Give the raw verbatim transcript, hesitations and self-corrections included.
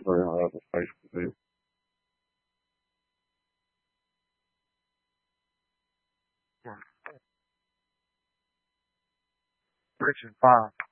very high on the spice disease. Section five.